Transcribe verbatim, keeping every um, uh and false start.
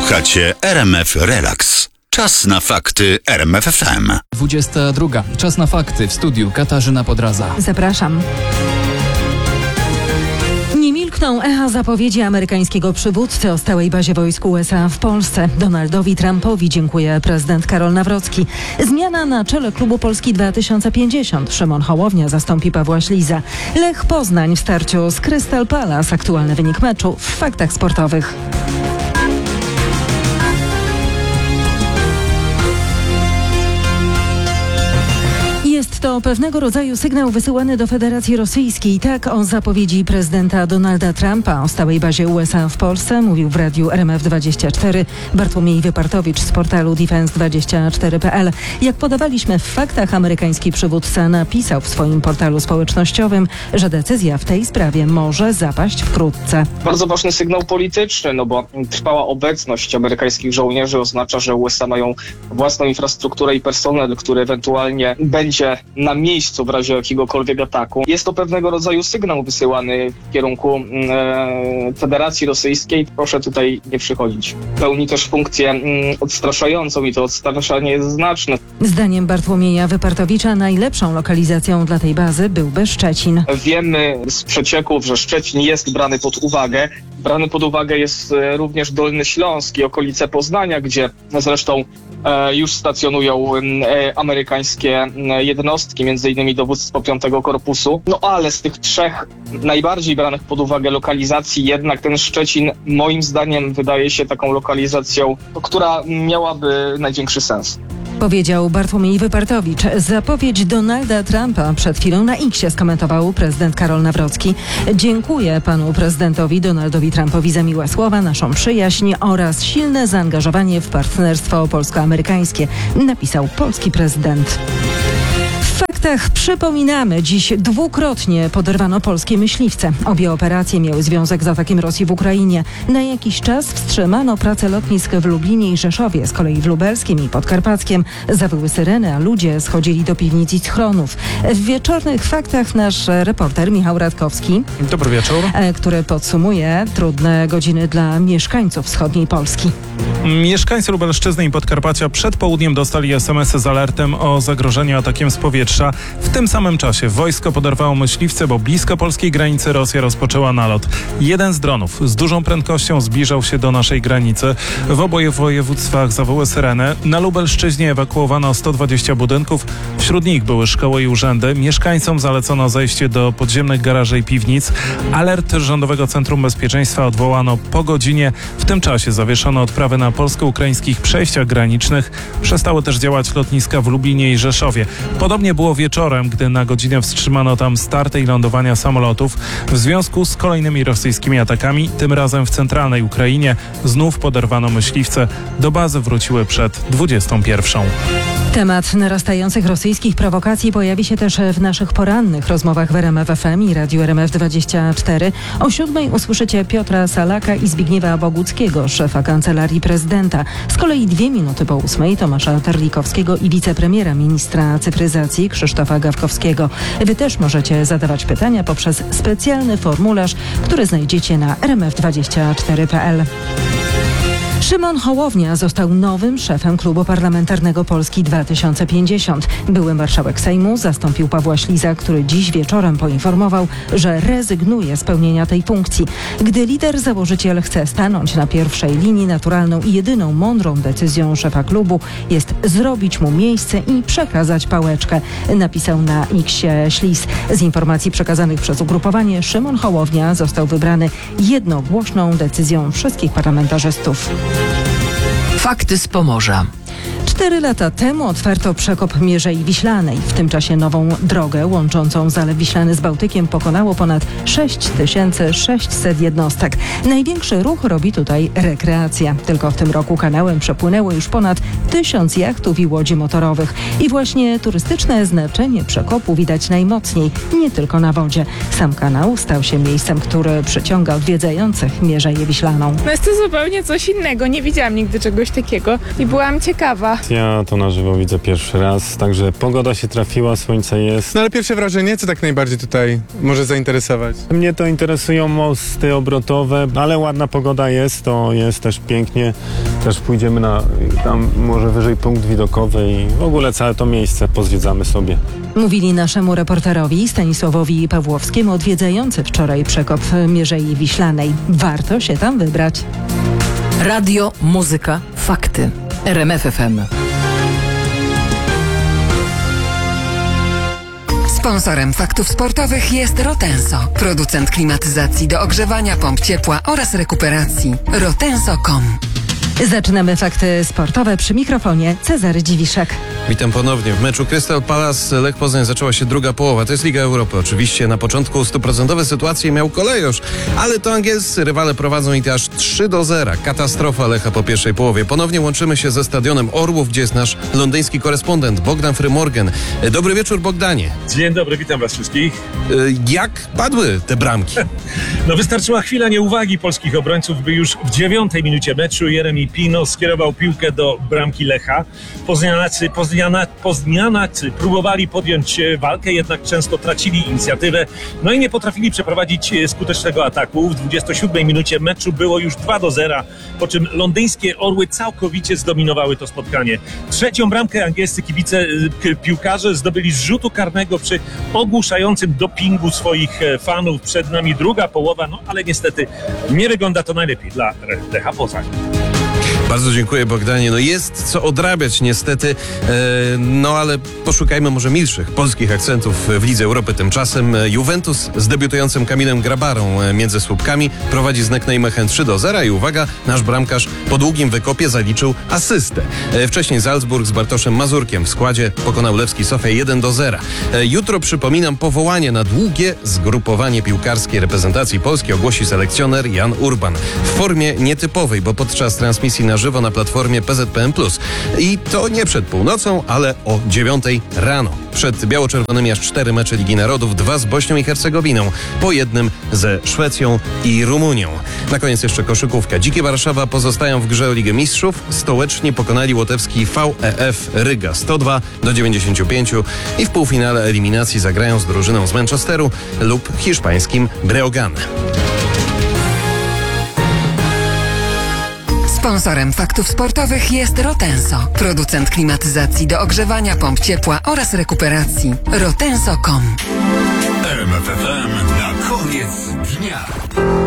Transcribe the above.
Słuchacie R M F Relax. Czas na fakty R M F F M. dwudziesta druga. Czas na fakty. W studiu Katarzyna Podraza. Zapraszam. Nie milkną echa zapowiedzi amerykańskiego przywódcy o stałej bazie wojsk U S A w Polsce. Donaldowi Trumpowi dziękuje prezydent Karol Nawrocki. Zmiana na czele klubu Polski dwa tysiące pięćdziesiąt. Szymon Hołownia zastąpi Pawła Śliza. Lech Poznań w starciu z Crystal Palace. Aktualny wynik meczu w faktach sportowych. Jest to pewnego rodzaju sygnał wysyłany do Federacji Rosyjskiej. Tak o zapowiedzi prezydenta Donalda Trumpa o stałej bazie U S A w Polsce mówił w radiu R M F dwadzieścia cztery Bartłomiej Wypartowicz z portalu defense dwadzieścia cztery kropka p l. Jak podawaliśmy w faktach, amerykański przywódca napisał w swoim portalu społecznościowym, że decyzja w tej sprawie może zapaść wkrótce. Bardzo ważny sygnał polityczny, no bo trwała obecność amerykańskich żołnierzy oznacza, że U S A mają własną infrastrukturę i personel, który ewentualnie będzie na miejscu w razie jakiegokolwiek ataku. Jest to pewnego rodzaju sygnał wysyłany w kierunku e, Federacji Rosyjskiej. Proszę tutaj nie przychodzić. Pełni też funkcję mm, odstraszającą i to odstraszanie jest znaczne. Zdaniem Bartłomieja Wypartowicza najlepszą lokalizacją dla tej bazy byłby Szczecin. Wiemy z przecieków, że Szczecin jest brany pod uwagę. Brany pod uwagę jest e, również Dolny Śląsk i okolice Poznania, gdzie zresztą e, już stacjonują e, amerykańskie e, jednostki, między innymi dowództwo piątego Korpusu. No ale z tych trzech najbardziej branych pod uwagę lokalizacji jednak ten Szczecin moim zdaniem wydaje się taką lokalizacją, która miałaby największy sens. Powiedział Bartłomiej Wypartowicz. Zapowiedź Donalda Trumpa przed chwilą na X skomentował prezydent Karol Nawrocki. Dziękuję panu prezydentowi Donaldowi Trumpowi za miłe słowa, naszą przyjaźń oraz silne zaangażowanie w partnerstwo polsko-amerykańskie, napisał polski prezydent. W faktach przypominamy, dziś dwukrotnie poderwano polskie myśliwce. Obie operacje miały związek z atakiem Rosji w Ukrainie. Na jakiś czas wstrzymano pracę lotnisk w Lublinie i Rzeszowie. Z kolei w Lubelskiem i Podkarpackiem zawyły syreny, a ludzie schodzili do piwnic i schronów. W wieczornych faktach nasz reporter Michał Radkowski, Dobry wieczór. który podsumuje trudne godziny dla mieszkańców wschodniej Polski. Mieszkańcy Lubelszczyzny i Podkarpacia przed południem dostali es em esy z alertem o zagrożeniu atakiem z powietrza. W tym samym czasie wojsko poderwało myśliwce, bo blisko polskiej granicy Rosja rozpoczęła nalot. Jeden z dronów z dużą prędkością zbliżał się do naszej granicy. W obu województwach zawyły syreny. Na Lubelszczyźnie ewakuowano sto dwadzieścia budynków. Wśród nich były szkoły i urzędy. Mieszkańcom zalecono zejście do podziemnych garaży i piwnic. Alert Rządowego Centrum Bezpieczeństwa odwołano po godzinie. W tym czasie zawieszono odprawy na polsko-ukraińskich przejściach granicznych. Przestały też działać lotniska w Lublinie i Rzeszowie. Podobnie było wieczorem, gdy na godzinę wstrzymano tam starty i lądowania samolotów w związku z kolejnymi rosyjskimi atakami. Tym razem w centralnej Ukrainie znów poderwano myśliwce. Do bazy wróciły przed dwudziestą pierwszą. Temat narastających rosyjskich prowokacji pojawi się też w naszych porannych rozmowach w R M F F M i Radiu R M F dwadzieścia cztery. O siódmej usłyszycie Piotra Salaka i Zbigniewa Boguckiego, szefa Kancelarii Prezydenta. Z kolei dwie minuty po ósmej Tomasza Terlikowskiego i wicepremiera ministra cyfryzacji Krzysztofa Gawkowskiego. Wy też możecie zadawać pytania poprzez specjalny formularz, który znajdziecie na r m f dwadzieścia cztery kropka p l. Szymon Hołownia został nowym szefem Klubu Parlamentarnego Polski dwa tysiące pięćdziesiąt. Były marszałek Sejmu zastąpił Pawła Śliza, który dziś wieczorem poinformował, że rezygnuje z pełnienia tej funkcji. Gdy lider założyciel chce stanąć na pierwszej linii, naturalną i jedyną mądrą decyzją szefa klubu jest zrobić mu miejsce i przekazać pałeczkę, napisał na X-ie Śliz. Z informacji przekazanych przez ugrupowanie Szymon Hołownia został wybrany jednogłośną decyzją wszystkich parlamentarzystów. Fakty z Pomorza. Cztery lata temu otwarto przekop Mierzei Wiślanej. W tym czasie nową drogę łączącą Zalew Wiślany z Bałtykiem pokonało ponad sześć tysięcy sześćset jednostek. Największy ruch robi tutaj rekreacja. Tylko w tym roku kanałem przepłynęło już ponad tysiąc jachtów i łodzi motorowych. I właśnie turystyczne znaczenie przekopu widać najmocniej, nie tylko na wodzie. Sam kanał stał się miejscem, które przyciąga odwiedzających Mierzeję Wiślaną. No jest to zupełnie coś innego. Nie widziałam nigdy czegoś takiego i byłam ciekawa. Ja to na żywo widzę pierwszy raz, także pogoda się trafiła, słońce jest. No ale pierwsze wrażenie, co tak najbardziej tutaj może zainteresować? Mnie to interesują mosty obrotowe, ale ładna pogoda jest, to jest też pięknie. Też pójdziemy na tam może wyżej punkt widokowy i w ogóle całe to miejsce pozwiedzamy sobie. Mówili naszemu reporterowi Stanisławowi Pawłowskiemu odwiedzający wczoraj przekop Mierzei Wiślanej. Warto się tam wybrać. Radio, muzyka, fakty. R M F F M. Sponsorem faktów sportowych jest Rotenso, producent klimatyzacji do ogrzewania, pomp ciepła oraz rekuperacji. rotenso kropka com. Zaczynamy fakty sportowe przy mikrofonie Cezary Dziwiszek. Witam ponownie. W meczu Crystal Palace Lech Poznań zaczęła się druga połowa. To jest Liga Europy. Oczywiście na początku stuprocentowe sytuacje miał Kolejosz, ale to angielscy rywale prowadzą i to aż trzy do zera. Katastrofa Lecha po pierwszej połowie. Ponownie łączymy się ze stadionem Orłów, gdzie jest nasz londyński korespondent Bogdan Frymorgan. Dobry wieczór, Bogdanie. Dzień dobry, witam was wszystkich. Jak padły te bramki? No wystarczyła chwila nieuwagi polskich obrońców, by już w dziewiątej minucie meczu Jeremi Pino skierował piłkę do bramki Lecha. Poznaniacy, Poznana, Poznaniacy próbowali podjąć walkę, jednak często tracili inicjatywę, no i nie potrafili przeprowadzić skutecznego ataku. W dwudziestej siódmej minucie meczu było już dwa do zera, po czym londyńskie Orły całkowicie zdominowały to spotkanie. Trzecią bramkę angielscy kibice, piłkarze zdobyli z rzutu karnego przy ogłuszającym dopingu swoich fanów. Przed nami druga połowa, no ale niestety nie wygląda to najlepiej dla Lecha Poznań. Bardzo dziękuję, Bogdanie. No jest co odrabiać niestety, e, no ale poszukajmy może milszych polskich akcentów w Lidze Europy. Tymczasem Juventus z debiutującym Kamilem Grabarą między słupkami prowadzi z Neckneimechem trzy do zera i uwaga, nasz bramkarz po długim wykopie zaliczył asystę. E, wcześniej Salzburg z Bartoszem Mazurkiem w składzie pokonał Lewski Sofię jeden do zera. E, jutro, przypominam, powołanie na długie zgrupowanie piłkarskiej reprezentacji Polski ogłosi selekcjoner Jan Urban. W formie nietypowej, bo podczas transmisji na żywo na platformie P Z P N plus. I to nie przed północą, ale o dziewiątej rano. Przed biało-czerwonymi aż cztery mecze Ligi Narodów, dwa z Bośnią i Hercegowiną, po jednym ze Szwecją i Rumunią. Na koniec jeszcze koszykówka. Dzikie Warszawa pozostają w grze o Ligę Mistrzów. Stołeczni pokonali łotewski V E F Ryga sto dwa do dziewięćdziesięciu pięciu i w półfinale eliminacji zagrają z drużyną z Manchesteru lub hiszpańskim Breogán. Sponsorem faktów sportowych jest Rotenso, producent klimatyzacji do ogrzewania, pomp ciepła oraz rekuperacji. rotenso kropka com. R M F F M na koniec dnia.